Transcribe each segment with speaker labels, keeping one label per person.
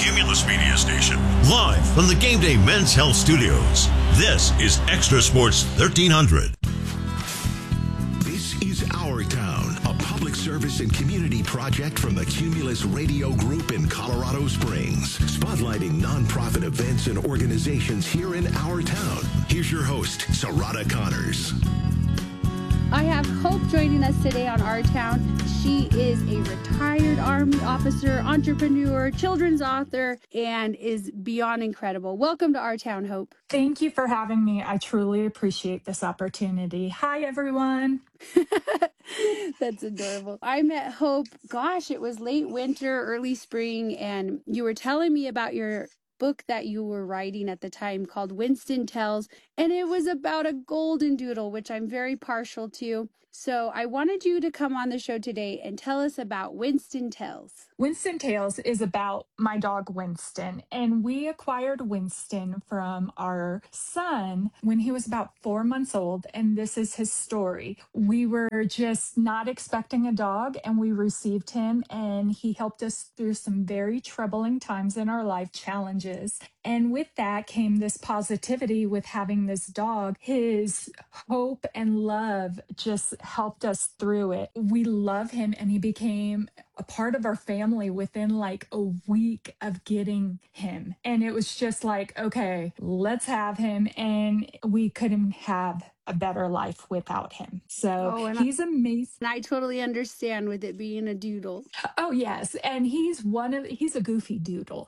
Speaker 1: Cumulus Media Station. Live from the Game Day Men's Health Studios. This is Extra Sports 1300.
Speaker 2: This is Our Town, a public service and community project from the Cumulus Radio Group in Colorado Springs, spotlighting nonprofit events and organizations here in our town. Here's your host, Sarada Connors.
Speaker 3: I have Hope joining us today on Our Town. She is a retired Army officer, entrepreneur, children's author, and is beyond incredible. Welcome to Our Town, Hope.
Speaker 4: Thank you for having me. I truly appreciate this opportunity. Hi, everyone.
Speaker 3: That's adorable. I met Hope, it was late winter, early spring, and you were telling me about your book that you were writing at the time called Winston Tales, and it was about a golden doodle, which I'm very partial to. So I wanted you to come on the show today and tell us about Winston Tales.
Speaker 4: Winston Tales is about my dog Winston, and we acquired Winston from our son when he was about 4 months old, and this is his story. We were just not expecting a dog, and we received him, and he helped us through some very troubling times in our life, challenges. And with that came this positivity with having this dog. His hope and love just helped us through it. We love him, and he became a part of our family within like a week of getting him. And it was just like, okay, let's have him. And we couldn't have a better life without him. So he's amazing.
Speaker 3: And I totally understand with it being a doodle.
Speaker 4: Oh, yes. And he's a goofy doodle.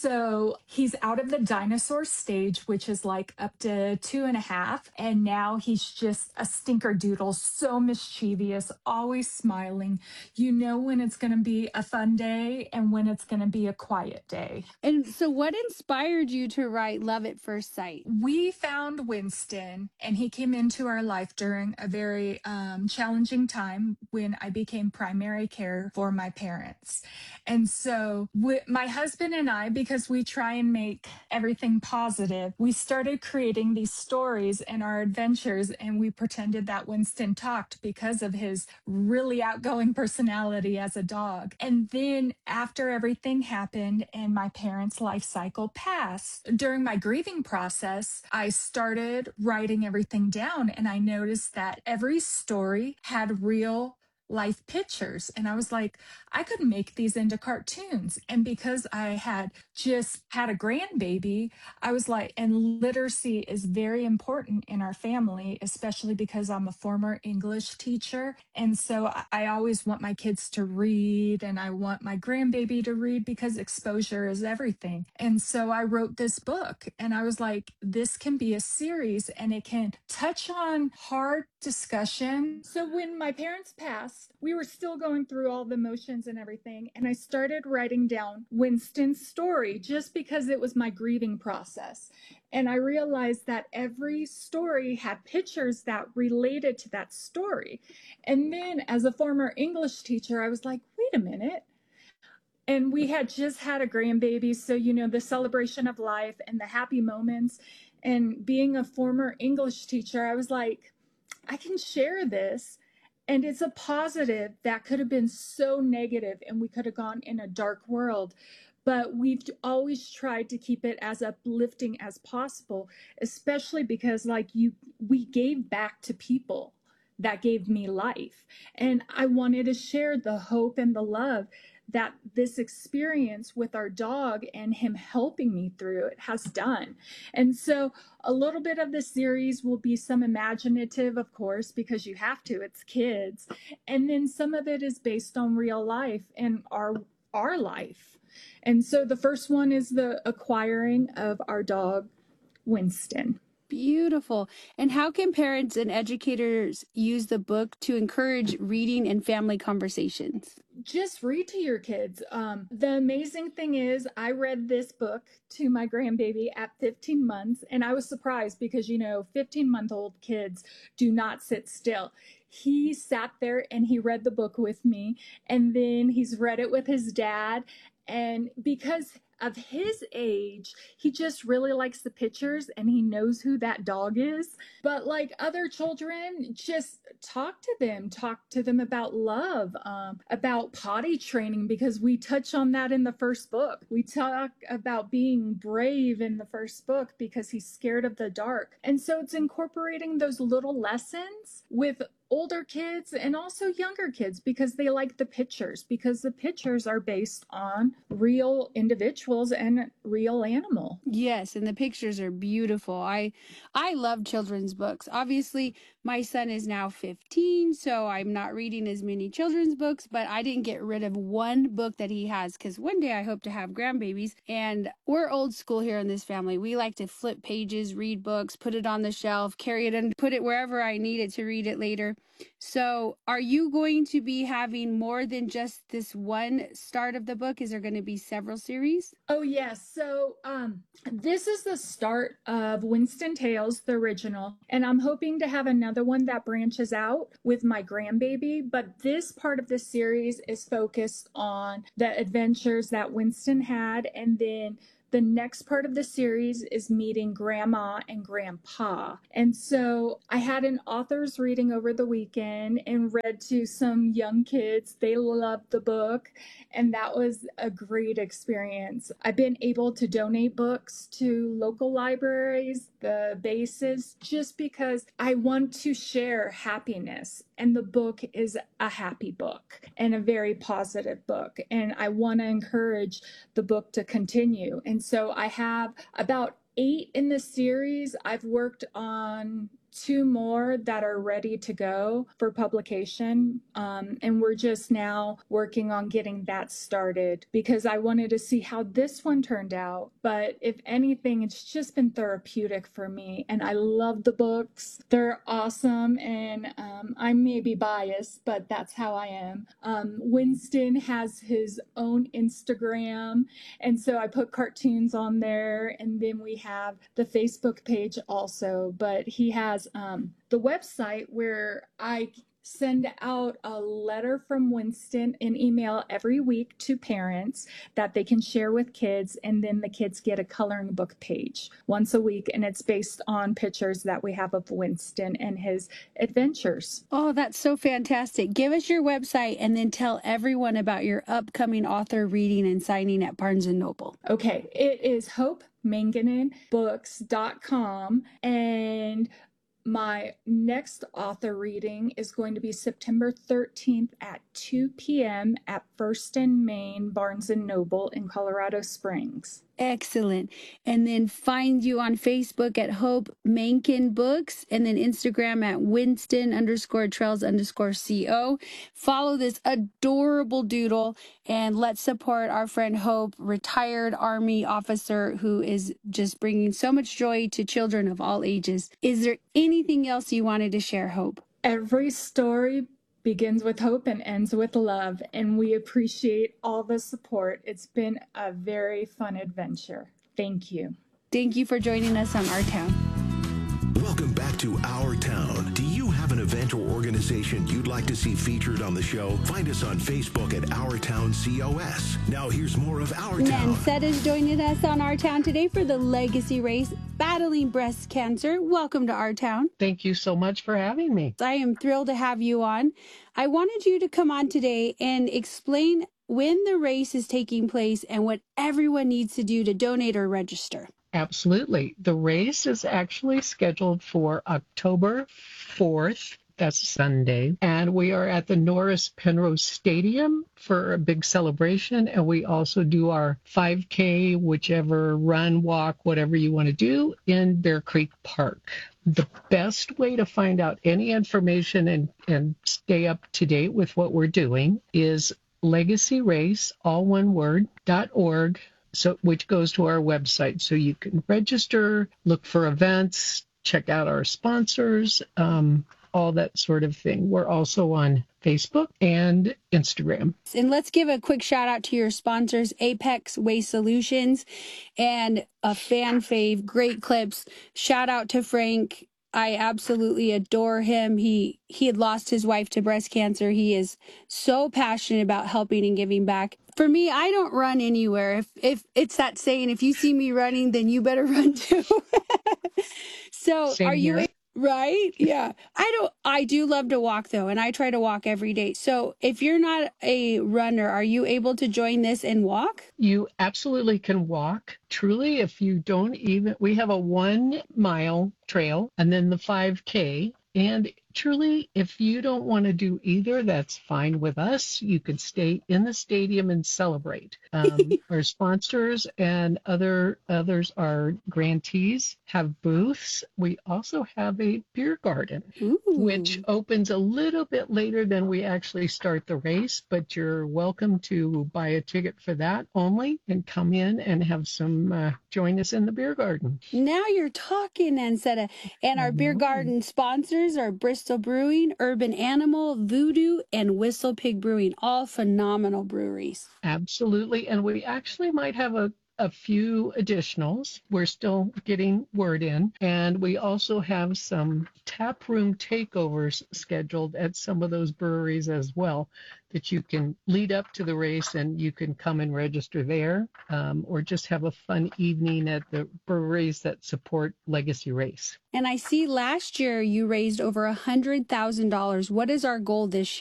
Speaker 4: So he's out of the dinosaur stage, which is like up to 2.5. And now he's just a stinker doodle, so mischievous, always smiling. You know when it's going to be a fun day and when it's going to be a quiet day.
Speaker 3: And so what inspired you to write Love at First Sight?
Speaker 4: We found Winston, and he came into our life during a very challenging time when I became primary care for my parents. And so my husband and I, because we try and make everything positive, we started creating these stories and our adventures, and we pretended that Winston talked because of his really outgoing personality as a dog. And then after everything happened and my parents' life cycle passed, during my grieving process, I started writing everything down, and I noticed that every story had real life pictures. And I was like, I could make these into cartoons. And because I had just had a grandbaby, I was like, and literacy is very important in our family, especially because I'm a former English teacher. And so I always want my kids to read, and I want my grandbaby to read because exposure is everything. And so I wrote this book, and I was like, this can be a series, and it can touch on hard discussion. So when my parents passed, we were still going through all the emotions and everything, and I started writing down Winston's story just because it was my grieving process. And I realized that every story had pictures that related to that story. And then as a former English teacher, I was like, wait a minute. And we had just had a grandbaby, so the celebration of life and the happy moments. And being a former English teacher, I was like, I can share this. And it's a positive that could have been so negative, and we could have gone in a dark world. But we've always tried to keep it as uplifting as possible, especially because we gave back to people that gave me life. And I wanted to share the hope and the love that this experience with our dog and him helping me through it has done. And so a little bit of the series will be some imaginative, of course, because you have to, it's kids. And then some of it is based on real life and our life. And so the first one is the acquiring of our dog, Winston.
Speaker 3: Beautiful. And how can parents and educators use the book to encourage reading and family conversations?
Speaker 4: Just read to your kids. The amazing thing is I read this book to my grandbaby at 15 months, and I was surprised because, 15-month-old kids do not sit still. He sat there and he read the book with me, and then he's read it with his dad. And because of his age, he just really likes the pictures and he knows who that dog is. But like other children, just talk to them about love, about potty training, because we touch on that in the first book. We talk about being brave in the first book because he's scared of the dark. And so it's incorporating those little lessons with older kids and also younger kids because they like the pictures, because the pictures are based on real individuals and real animal.
Speaker 3: Yes, and the pictures are beautiful. I love children's books. Obviously, my son is now 15, so I'm not reading as many children's books, but I didn't get rid of one book that he has because one day I hope to have grandbabies. And we're old school here in this family. We like to flip pages, read books, put it on the shelf, carry it and put it wherever I need it to read it later. So are you going to be having more than just this one start of the book? Is there going to be several series?
Speaker 4: Oh, yes. So this is the start of Winston Tales, the original, and I'm hoping to have another one that branches out with my grandbaby. But this part of the series is focused on the adventures that Winston had, and then the next part of the series is meeting Grandma and Grandpa. And so I had an author's reading over the weekend and read to some young kids. They loved the book, and that was a great experience. I've been able to donate books to local libraries, the bases, just because I want to share happiness. And the book is a happy book and a very positive book. And I want to encourage the book to continue. And so I have about 8 in the series. I've worked on 2 more that are ready to go for publication. And we're just now working on getting that started because I wanted to see how this one turned out. But if anything, it's just been therapeutic for me. And I love the books. They're awesome. And I may be biased, but that's how I am. Winston has his own Instagram. And so I put cartoons on there. And then we have the Facebook page also. But he has the website where I send out a letter from Winston, an email every week to parents that they can share with kids, and then the kids get a coloring book page once a week, and it's based on pictures that we have of Winston and his adventures.
Speaker 3: Oh, that's so fantastic. Give us your website and then tell everyone about your upcoming author reading and signing at Barnes & Noble.
Speaker 4: Okay, it is hopemanganenbooks.com, and my next author reading is going to be September 13th at 2 p.m. at First and Main Barnes & Noble in Colorado Springs.
Speaker 3: Excellent. And then find you on Facebook at Hope Mankin Books, and then Instagram at Winston_Trails_CO. Follow this adorable doodle, and let's support our friend Hope, retired Army officer who is just bringing so much joy to children of all ages. Is there anything else you wanted to share, Hope?
Speaker 4: Every story begins with hope and ends with love, and we appreciate all the support. It's been a very fun adventure. Thank you.
Speaker 3: Thank you for joining us on Our Town.
Speaker 2: Welcome back to Our Town. Do you have an event or organization you'd like to see featured on the show? Find us on Facebook at Our Town COS. Now here's more of Our Town.
Speaker 3: Nansetta is joining us on Our Town today for the Legacy Race, battling breast cancer. Welcome to Our Town.
Speaker 5: Thank you so much for having me.
Speaker 3: I am thrilled to have you on. I wanted you to come on today and explain when the race is taking place and what everyone needs to do to donate or register.
Speaker 5: Absolutely. The race is actually scheduled for October 4th. That's Sunday. And we are at the Norris Penrose Stadium for a big celebration. And we also do our 5K, whichever run, walk, whatever you want to do, in Bear Creek Park. The best way to find out any information and stay up to date with what we're doing is legacyrace, all one word, .org. So, which goes to our website. So you can register, look for events, check out our sponsors, all that sort of thing. We're also on Facebook and Instagram.
Speaker 3: And let's give a quick shout out to your sponsors, Apex Waste Solutions and a fan fave, Great Clips. Shout out to Frank. I absolutely adore him. He had lost his wife to breast cancer. He is so passionate about helping and giving back. For me, I don't run anywhere. If it's that saying, if you see me running, then you better run too. So are
Speaker 5: Same
Speaker 3: you
Speaker 5: here.
Speaker 3: right? Yeah. I do love to walk though, and I try to walk every day. So if you're not a runner, are you able to join this and walk?
Speaker 5: You absolutely can walk. Truly, if you don't even, we have a 1 mile trail and then the 5K. And truly, if you don't want to do either, that's fine with us. You can stay in the stadium and celebrate. Our sponsors and others, our grantees, have booths. We also have a beer garden, which
Speaker 3: Ooh.
Speaker 5: opens a little bit later than we actually start the race, but you're welcome to buy a ticket for that only and come in and have some, join us in the beer garden.
Speaker 3: Now you're talking, Ancetta. And our beer
Speaker 5: Mhm.
Speaker 3: garden sponsors are Bristol Brewing, Urban Animal, Voodoo, and Whistle Pig Brewing, all phenomenal breweries.
Speaker 5: Absolutely. And we actually might have a few additionals. We're still getting word in. And we also have some tap room takeovers scheduled at some of those breweries as well, that you can lead up to the race and you can come and register there, or just have a fun evening at the breweries that support Legacy Race.
Speaker 3: And I see last year you raised over $100,000. What is our goal this year?